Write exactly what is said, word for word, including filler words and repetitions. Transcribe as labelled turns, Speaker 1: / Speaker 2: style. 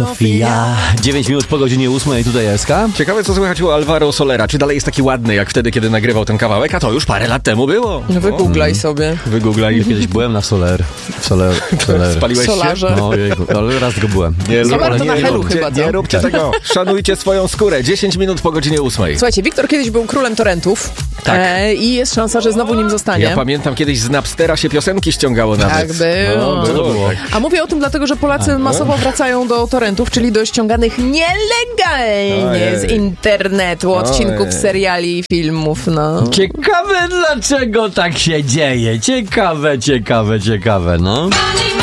Speaker 1: Sofia. dziewięć minut po godzinie ósmej, tutaj S K.
Speaker 2: Ciekawe, co słychać u Alvaro Solera. Czy dalej jest taki ładny, jak wtedy, kiedy nagrywał ten kawałek? A to już parę lat temu było.
Speaker 3: No wygooglaj sobie.
Speaker 2: Wygooglaj.
Speaker 1: Kiedyś byłem na Soler. W Soler. Soler.
Speaker 2: Spaliłeś się?
Speaker 3: Solarze.
Speaker 1: No, jejku, ale raz go byłem.
Speaker 2: Nie,
Speaker 3: Solar to na
Speaker 2: nie
Speaker 3: Helu
Speaker 2: róbcie,
Speaker 3: chyba, co?
Speaker 2: nie róbcie tego. Szanujcie swoją skórę. dziesięć minut po godzinie ósmej.
Speaker 3: Słuchajcie, Wiktor kiedyś był królem torrentów.
Speaker 2: Tak.
Speaker 3: E, I jest szansa, że znowu nim zostanie.
Speaker 2: Ja pamiętam, kiedyś z Napstera się piosenki ściągało nawet.
Speaker 3: Tak było.
Speaker 2: No,
Speaker 1: Co to było?
Speaker 3: A mówię o tym dlatego, że Polacy masowo wracają do torrentów, czyli do ściąganych nielegalnie
Speaker 2: Ojej.
Speaker 3: z internetu, odcinków
Speaker 2: Ojej.
Speaker 3: seriali i filmów, no.
Speaker 1: Ciekawe, dlaczego tak się dzieje. Ciekawe, ciekawe, ciekawe, no.